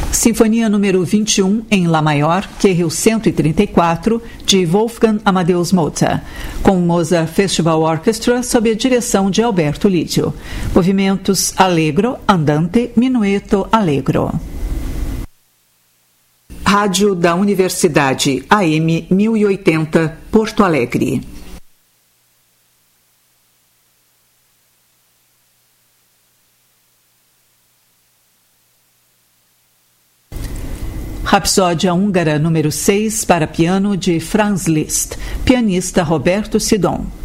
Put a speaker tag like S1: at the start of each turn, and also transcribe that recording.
S1: Sinfonia número 21 em Lá maior, QRU 134, de Wolfgang Amadeus Mozart, com o Mozart Festival Orchestra sob a direção de Alberto Lídio. Movimentos Allegro, Andante, Minueto, Allegro. Rádio da Universidade, AM 1080, Porto Alegre. Rapsódia Húngara número 6 para piano de Franz Liszt, pianista Roberto Sidon.